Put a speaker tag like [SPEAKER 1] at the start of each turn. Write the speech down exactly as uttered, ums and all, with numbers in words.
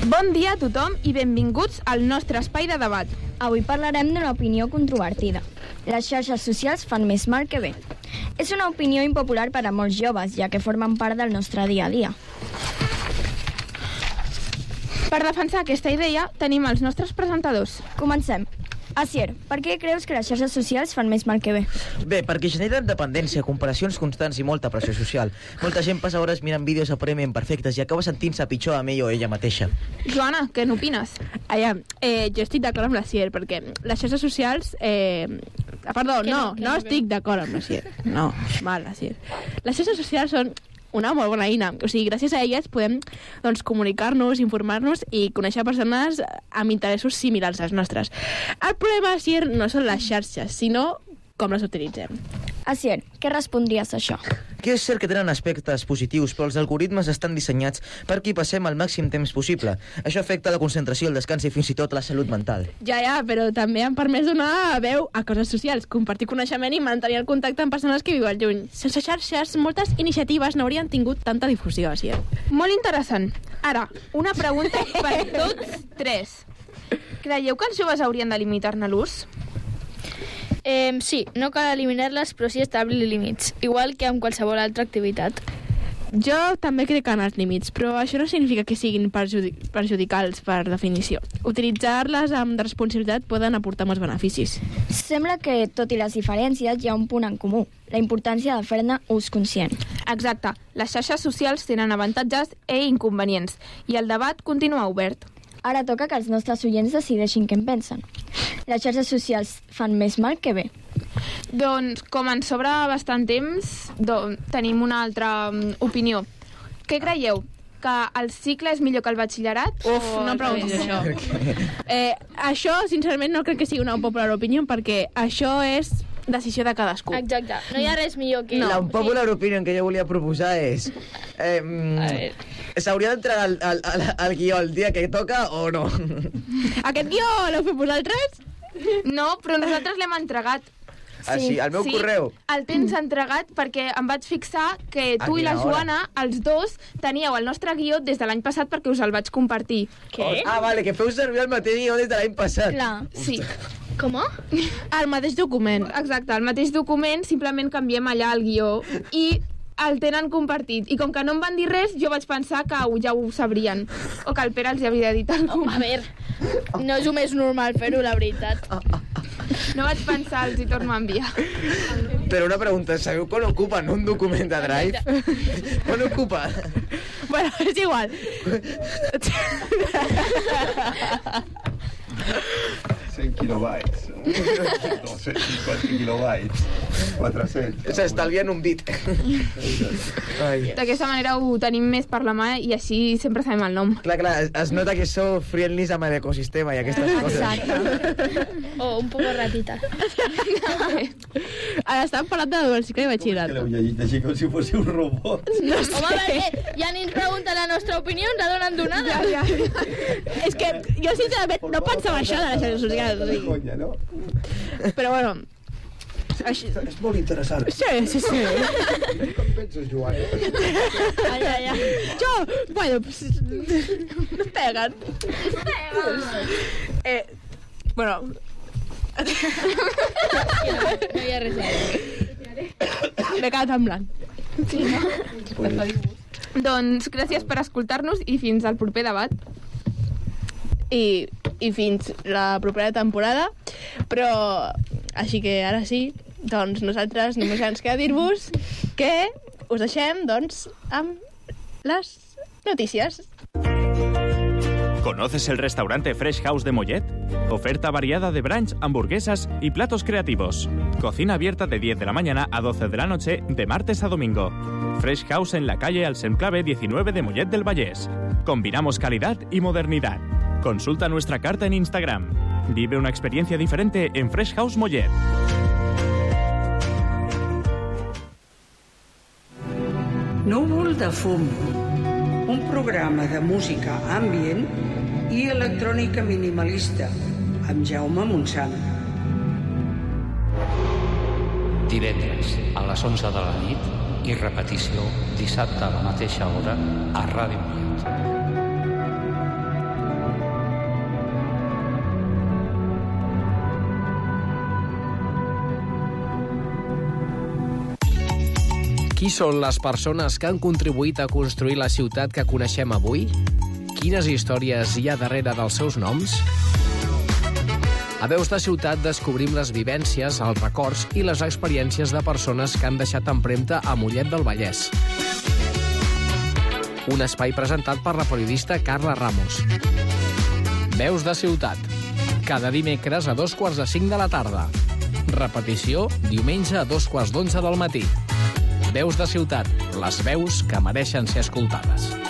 [SPEAKER 1] Bon dia a tothom i benvinguts al nostre espai de debat.
[SPEAKER 2] Avui parlarem d'una opinió controvertida. Les xarxes socials fan més mal que bé. És una opinió impopular per a molts joves, ja que formen part del nostre dia a dia.
[SPEAKER 1] Per defensar aquesta idea tenim els nostres presentadors.
[SPEAKER 2] Comencem. Asier, per què creus que les xarxes socials fan més mal que bé?
[SPEAKER 3] Bé, perquè generen dependència, comparacions constants i molta pressió social. Molta gent passa hores mirant vídeos aparentment perfectes i acaba sentint-se pitjor amb ell o ella mateixa.
[SPEAKER 1] Joana, què n'opines?
[SPEAKER 4] Aviam, eh, jo estic d'acord amb la Cier, perquè les xarxes socials... Eh, perdó,
[SPEAKER 2] que
[SPEAKER 4] no,
[SPEAKER 2] no, que
[SPEAKER 4] no
[SPEAKER 2] no,
[SPEAKER 4] estic d'acord amb la Cier. No, mal, la Cier. Les xarxes socials són una molt bona eina. O sigui, gràcies a elles podem doncs, comunicar-nos, informar-nos i conèixer persones amb interessos similars als nostres. El problema, Asier, no són les xarxes, sinó com les utilitzem.
[SPEAKER 2] Asier, què respondries a això?
[SPEAKER 3] Que és cert que tenen aspectes positius, però els algoritmes estan dissenyats per que hi passem el màxim temps possible. Això afecta la concentració, el descans i fins i tot la salut mental.
[SPEAKER 4] Ja, ja, però també han permès donar veu a coses socials, compartir coneixement i mantenir el contacte amb persones que viuen lluny. Sense xarxes, moltes iniciatives no haurien tingut tanta difusió, Asier.
[SPEAKER 1] Molt interessant. Ara, una pregunta per tots tres. Creieu que els joves haurien de limitar-ne l'ús?
[SPEAKER 5] Eh, sí, no cal eliminar-les, però sí establir límits, igual que amb qualsevol altra activitat.
[SPEAKER 4] Jo també crec en els límits, però això no significa que siguin perjudic perjudicals per definició. Utilitzar-les amb responsabilitat poden aportar molts beneficis.
[SPEAKER 2] Sembla que, tot i les diferències, hi ha un punt en comú, la importància de fer-ne ús conscient.
[SPEAKER 1] Exacte. Les xarxes socials tenen avantatges i inconvenients, i el debat continua obert.
[SPEAKER 2] Ara toca que els nostres oients decideixin què en pensen. Les xarxes socials fan més mal que bé.
[SPEAKER 1] Doncs, com ens sobra bastant temps, doncs, tenim una altra um, opinió. Què creieu? Que el cicle és millor que el batxillerat?
[SPEAKER 4] Uf, no em preguntis això. Eh, això, sincerament, no crec que sigui una popular opinió, perquè això és decisió de cadascú.
[SPEAKER 5] Exacte, no hi ha res millor que...
[SPEAKER 3] No. La popular opinió que jo volia proposar és... Eh, S'hauria d'entrar al, al, al, al guió el dia que toca o no?
[SPEAKER 4] Aquest guió l'heu fet vosaltres?
[SPEAKER 1] No, però nosaltres l'hem entregat.
[SPEAKER 3] Ah, sí? Al meu
[SPEAKER 1] sí,
[SPEAKER 3] correu?
[SPEAKER 1] El tens entregat perquè em vaig fixar que tu
[SPEAKER 3] A
[SPEAKER 1] i la
[SPEAKER 3] quina hora?
[SPEAKER 1] Joana, els dos, teníeu el nostre guió des de l'any passat perquè us el vaig compartir.
[SPEAKER 5] Què?
[SPEAKER 3] Ah, vale, que feu servir el mateix guió des de l'any passat.
[SPEAKER 2] Clar.
[SPEAKER 1] Sí,
[SPEAKER 5] Com?
[SPEAKER 4] El mateix document.
[SPEAKER 1] exacte, el mateix document, simplement canviem allà el guió i el tenen compartit. I com que no em van dir res, jo vaig pensar que ja ho sabrien. O que el Pere els hi havia dit alguna cosa.
[SPEAKER 5] A veure, no és el més normal fer-ho, la veritat.
[SPEAKER 1] No vaig pensar, els hi torno a enviar.
[SPEAKER 3] Però una pregunta, sabeu quan ocupen un document de Drive? Quan ocupa?
[SPEAKER 4] Bueno, és igual.
[SPEAKER 6] cent kilobytes, doscientos cincuenta kilobytes, quatre-cents.
[SPEAKER 3] S'estalvien un bit. Ai.
[SPEAKER 1] D'aquesta manera ho tenim més per la mà i així sempre sabem el nom.
[SPEAKER 3] Clar, clar, es nota que sou friendlies amb l'ecosistema i aquestes coses.
[SPEAKER 2] Exacte.
[SPEAKER 5] O un poc ratita.
[SPEAKER 4] Ara estan parlant de del cicle de
[SPEAKER 6] Que
[SPEAKER 4] batxillerat.
[SPEAKER 6] l'heu llegit així com si fos un robot.
[SPEAKER 4] No
[SPEAKER 5] Home, a
[SPEAKER 4] sé.
[SPEAKER 5] veure, ja ni ens pregunten la nostra opinió, ens la donen donada.
[SPEAKER 4] Ja, ja. És que jo sincerament no pensava això de les xarxes socials. o sigui.
[SPEAKER 6] Conya, no?
[SPEAKER 4] Però bueno, així...
[SPEAKER 6] És molt interessant.
[SPEAKER 4] Sí, sí, sí.
[SPEAKER 6] Com penses, Joan?
[SPEAKER 5] Ai, ai, ai.
[SPEAKER 4] Jo, bueno, pues, no es peguen. Eh, bueno,
[SPEAKER 5] No hi ha res a dir.
[SPEAKER 4] m'he quedat en blanc.
[SPEAKER 1] Doncs gràcies per escoltar-nos i fins al proper debat.
[SPEAKER 4] I, i fins la propera temporada, però així que ara sí, doncs nosaltres només ens queda dir-vos que us deixem doncs amb les notícies.
[SPEAKER 7] ¿Conoces el restaurante Fresh House de Mollet? Oferta variada de brunch, hamburguesas y platos creativos. Cocina abierta de diez de la mañana a doce de la noche, de martes a domingo. Fresh House en la calle Alsenclave diecinueve de Mollet del Vallès. Combinamos calidad y modernidad. Consulta nuestra carta en Instagram. Vive una experiencia diferente en Fresh House Mollet.
[SPEAKER 8] Núvol de fum, un programa de música ambient i electrònica minimalista amb Jaume Montsant.
[SPEAKER 9] Divendres a les onze de la nit i repetició dissabte a la mateixa hora a Ràdio Mollet.
[SPEAKER 10] Qui són les persones que han contribuït a construir la ciutat que coneixem avui? Quines històries hi ha darrere dels seus noms? A Veus de Ciutat descobrim les vivències, els records i les experiències de persones que han deixat empremta a Mollet del Vallès. Un espai presentat per la periodista Carla Ramos. Veus de Ciutat. Cada dimecres a dos quarts de cinc de la tarda. Repetició diumenge a dos quarts d'onze del matí. Veus de Ciutat. Les veus que mereixen ser escoltades.